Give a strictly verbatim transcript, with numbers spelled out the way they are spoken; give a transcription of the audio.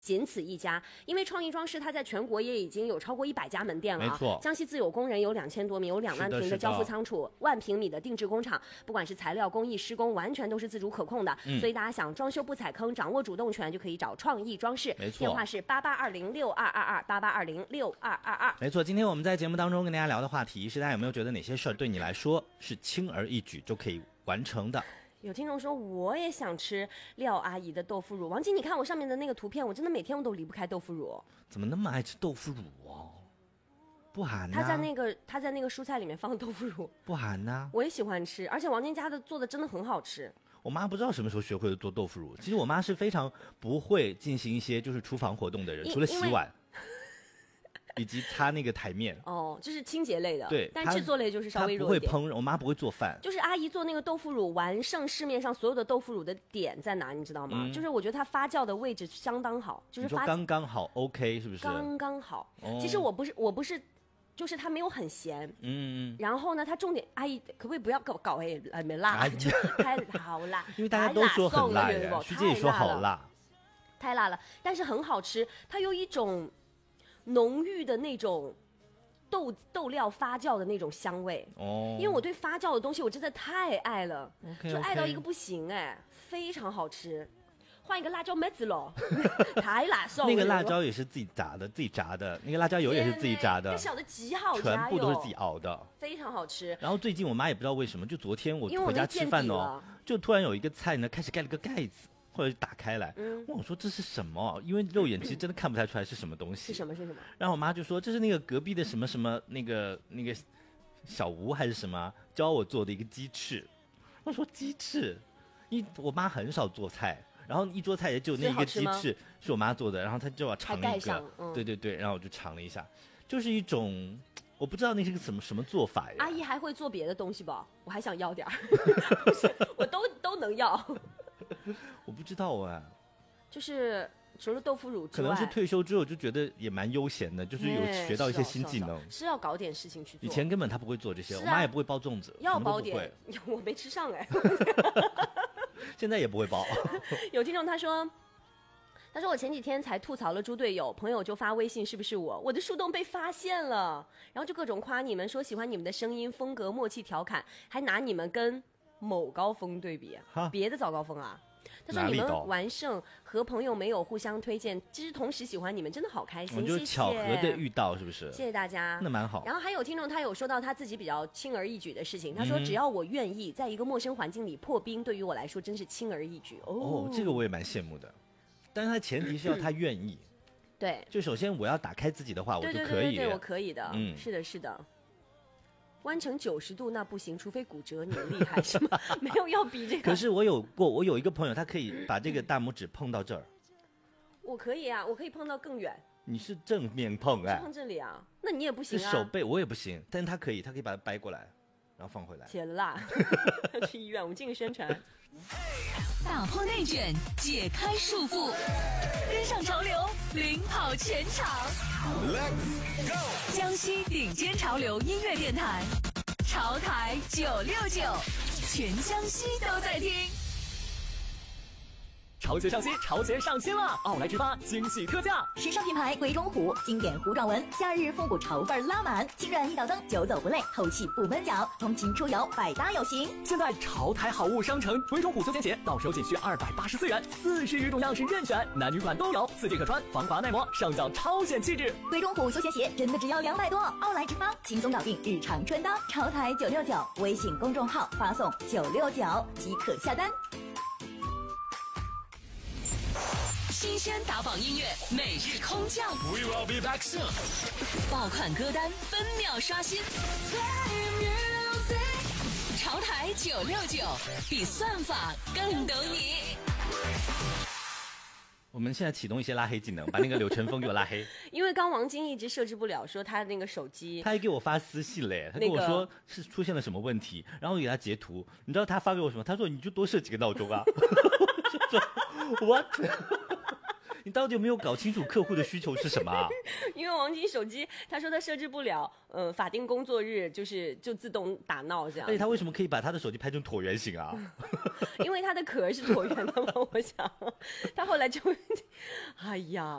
仅此一家，因为创意装饰它在全国也已经有超过一百家门店了、啊。 没错， 江西自有工人有两千多名，有两万平的交付仓储，万平米的定制工厂，不管是材料、工艺、施工，完全都是自主可控的。嗯、所以大家想装修不踩坑，掌握主动权，就可以找创意装饰。 没错， 电话是八八二零六二二二八八二零六二二二。 没错，今天我们在节目当中跟大家聊的话题是，大家有没有觉得哪些事儿对你来说是轻而易举就可以完成的？ 有听众说我也想吃廖阿姨的豆腐乳。王晶，你看我上面的那个图片，我真的每天我都离不开豆腐乳。 怎么那么爱吃豆腐乳哦？不含呐、 啊。他在那个他在那个蔬菜里面放豆腐乳， 不含呐、啊。 我也喜欢吃，而且王晶家的做的真的很好吃。 我妈不知道什么时候学会了做豆腐乳。其实我妈是非常不会进行一些就是厨房活动的人，除了洗碗。以及擦那个台面哦，就是清洁类的， 对， 但制作类就是稍微弱一点。 她不会烹饪，我妈不会做饭。 就是阿姨做那个豆腐乳，完胜市面上所有的豆腐乳的点在哪，你知道吗？嗯、就是我觉得它发酵的位置相当好，就是发刚刚好 ，OK 是不是？ 刚刚好。哦、其实我不是，我不是，就是它没有很咸，嗯。然后呢，它重点，阿姨可不可以不要搞搞哎哎没辣，太好辣， 因为大家都说很辣呀，徐姐也说好辣， 太辣了，但是很好吃，它有一种浓郁的那种豆豆料发酵的那种香味哦，因为我对发酵的东西我真的太爱了， okay, 就爱到一个不行哎， okay. 非常好吃。换一个辣椒妹子咯，太辣手了。 那个辣椒也是自己炸的，自己炸的，那个辣椒油也是自己炸的， 那小的极好加， 全部都是自己熬的， 非常好吃。 然后最近我妈也不知道为什么，就昨天我回家吃饭哦，就突然有一个菜呢开始盖了个盖子。或者打开来，嗯，我说这是什么？因为肉眼其实真的看不太出来是什么东西。 是什么？是什么？ 然后我妈就说这是那个隔壁的什么什么那个那个小吴还是什么教我做的一个鸡翅。我说鸡翅，因为我妈很少做菜，然后一桌菜也就那一个鸡翅是我妈做的，然后她就要尝了一个，嗯、对对对，然后我就尝了一下，就是一种。我不知道那是个什么什么做法呀。 阿姨还会做别的东西吧？我还想要点儿，我都都能要。 我不知道啊， 就是除了豆腐乳之外，可能是退休之后就觉得也蛮悠闲的，就是有学到一些新技能， 是, 是要搞点事情去做。 以前根本他不会做这些， 啊、 我妈也不会包粽子， 要包点，我没吃上哎， 现在也不会包。 有听众他说。他说我前几天才吐槽了猪队友，朋友就发微信是不是我，我的树洞被发现了，然后就各种夸你们，说喜欢你们的声音风格默契调侃，还拿你们跟某高峰对比，别的早高峰啊。他说你们完胜和朋友没有互相推荐，其实同时喜欢你们真的好开心， 我就巧合的遇到是不是？ 谢谢大家， 那蛮好。 然后还有听众他有说到他自己比较轻而易举的事情，他说只要我愿意，在一个陌生环境里破冰，对于我来说真是轻而易举。哦， 哦这个我也蛮羡慕的。但是他前提是要他愿意， 对， 就首先我要打开自己的话，我就可以， 对对对对，我可以的，嗯，是的，是的。弯成九十度那不行，除非骨折，你厉害是吗？没有要比这个。 可是我有过，我有一个朋友，他可以把这个大拇指碰到这儿。 我可以啊，我可以碰到更远。 你是正面碰哎， 碰这里啊？那你也不行啊。 手背我也不行，但是他可以，他可以把它掰过来，然后放回来。 天啦，要去医院，我们进个宣传。 打破内卷，解开束缚，跟上潮流，领跑全场。Let's go！ 江西顶尖潮流音乐电台，潮台九六九，全江西都在听。 潮鞋上新，潮鞋上新了！奥莱直发惊喜特价， 时尚品牌鬼冢虎，经典糊状纹，夏日复古潮范拉满，轻软一脚蹬，久走不累，透气不闷脚，通勤出游百搭有型。 现在潮台好物商城鬼冢虎休闲鞋，到手仅需二百八十四元，四十余种样式任选，男女款都有，四季可穿，防滑耐磨，上脚超显气质。 鬼冢虎休闲鞋真的只要两百多，奥莱直发轻松搞定日常穿搭。潮台九六九微信公众号发送九六九即可下单。 新鲜打榜音乐每日空降 We will be back soon 爆款歌单分秒刷新，潮台九六九比算法更懂你。 我们现在启动一些拉黑技能，把那个柳晨风给我拉黑。 因为刚王晶一直设置不了，说他那个手机， 他还给我发私信嘞，他跟我说是出现了什么问题，然后我给他截图，你知道他发给我什么？他说你就多设几个闹钟啊。我说 what？ 你到底有没有搞清楚客户的需求是什么啊？ 因为王晶手机，他说他设置不了，呃，法定工作日就是就自动打闹这样。 而且他为什么可以把他的手机拍成椭圆形啊？ 因为他的壳是椭圆的嘛，我想，他后来就，哎呀。